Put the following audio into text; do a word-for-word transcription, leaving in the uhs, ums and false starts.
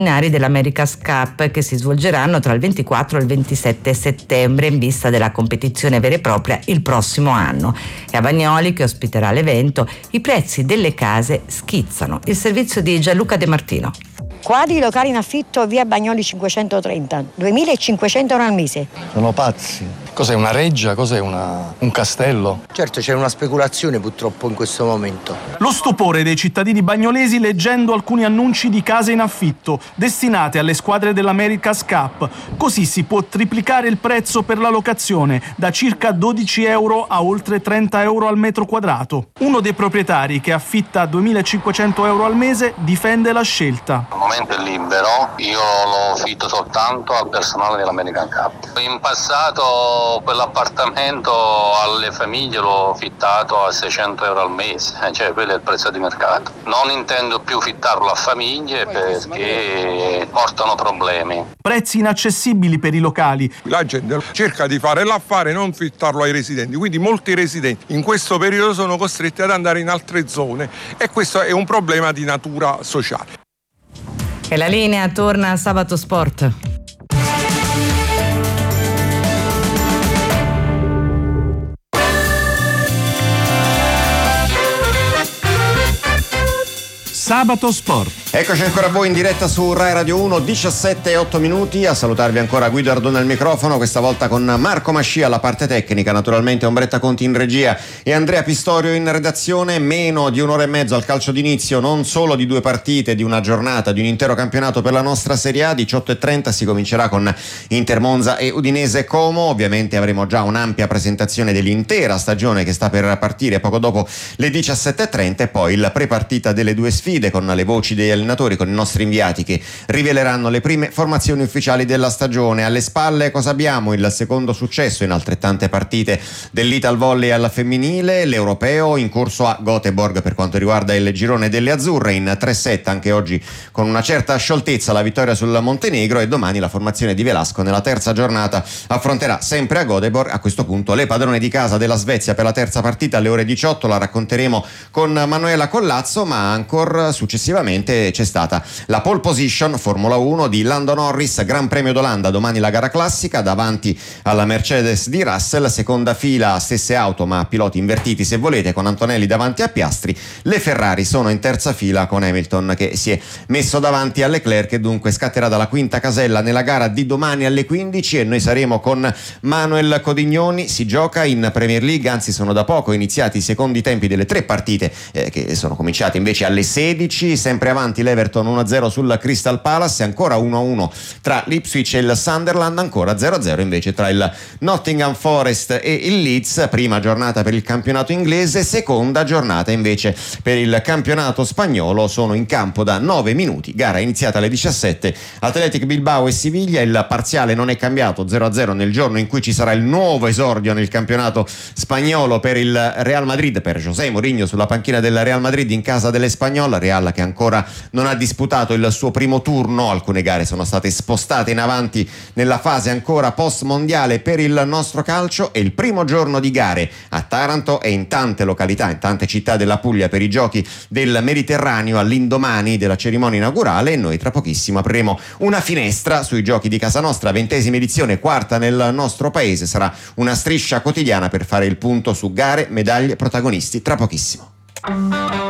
dell'America's Cup che si svolgeranno tra il ventiquattro e il ventisette settembre in vista della competizione vera e propria il prossimo anno. E a Bagnoli, che ospiterà l'evento, i prezzi delle case schizzano. Il servizio di Gianluca De Martino. Quadri locali in affitto via Bagnoli cinquecentotrenta, duemilacinquecento euro al mese. Sono pazzi. Cos'è una reggia? Cos'è una, un castello? Certo, c'è una speculazione purtroppo in questo momento. Lo stupore dei cittadini bagnolesi leggendo alcuni annunci di case in affitto destinate alle squadre dell'America's Cup. Così si può triplicare il prezzo per la locazione, da circa dodici euro a oltre trenta euro al metro quadrato. Uno dei proprietari, che affitta duemilacinquecento euro al mese, difende la scelta. Al momento è libero, io lo affitto soltanto al personale dell'American Cup. In passato quell'appartamento alle famiglie l'ho affittato a seicento euro al mese, cioè quello è il prezzo di mercato. Non intendo più affittarlo a famiglie perché portano problemi. Prezzi inaccessibili per i locali. La gente cerca di fare l'affare, non affittarlo ai residenti, quindi molti residenti in questo periodo sono costretti ad andare in altre zone e questo è un problema di natura sociale. E la linea torna a Sabato Sport. Sabato Sport. Eccoci ancora a voi in diretta su Rai Radio uno, diciassette e otto minuti. A salutarvi ancora Guido Ardone al microfono, questa volta con Marco Mascia alla parte tecnica, naturalmente Ombretta Conti in regia e Andrea Pistorio in redazione. Meno di un'ora e mezzo al calcio d'inizio, non solo di due partite, di una giornata, di un intero campionato per la nostra Serie A. diciotto e trenta si comincerà con Inter Monza e Udinese Como. Ovviamente avremo già un'ampia presentazione dell'intera stagione che sta per partire poco dopo le diciassette e trenta e poi la prepartita delle due sfide con le voci degli allenatori, con i nostri inviati che riveleranno le prime formazioni ufficiali della stagione. Alle spalle cosa abbiamo? Il secondo successo in altrettante partite dell'Ital Volley alla femminile, l'europeo in corso a Göteborg per quanto riguarda il girone delle azzurre in tre sette, anche oggi con una certa scioltezza la vittoria sul Montenegro, e domani la formazione di Velasco nella terza giornata affronterà sempre a Göteborg a questo punto le padrone di casa della Svezia per la terza partita alle ore diciotto. La racconteremo con Manuela Collazzo, ma ancora successivamente c'è stata la pole position Formula uno di Lando Norris, Gran Premio d'Olanda, domani la gara classica davanti alla Mercedes di Russell, seconda fila stesse auto ma piloti invertiti se volete, con Antonelli davanti a Piastri. Le Ferrari sono in terza fila con Hamilton che si è messo davanti a Leclerc, e dunque scatterà dalla quinta casella nella gara di domani alle quindici e noi saremo con Manuel Codignoni. Si gioca in Premier League, anzi sono da poco iniziati i secondi tempi delle tre partite eh, che sono cominciate invece alle sedici. Sempre avanti l'Everton uno a zero sul Crystal Palace, ancora uno a uno tra l'Ipswich e il Sunderland, ancora zero a zero invece tra il Nottingham Forest e il Leeds. Prima giornata per il campionato inglese, seconda giornata invece per il campionato spagnolo. Sono in campo da nove minuti, gara iniziata alle diciassette, Athletic Bilbao e Siviglia. Il parziale non è cambiato, zero a zero nel giorno in cui ci sarà il nuovo esordio nel campionato spagnolo per il Real Madrid, per José Mourinho sulla panchina del Real Madrid in casa dell'Espanyol. Real che ancora non ha disputato il suo primo turno, alcune gare sono state spostate in avanti nella fase ancora post mondiale per il nostro calcio, e il primo giorno di gare a Taranto e in tante località, in tante città della Puglia per i giochi del Mediterraneo all'indomani della cerimonia inaugurale. E noi tra pochissimo apriremo una finestra sui giochi di casa nostra, ventesima edizione, quarta nel nostro paese. Sarà una striscia quotidiana per fare il punto su gare, medaglie, protagonisti tra pochissimo.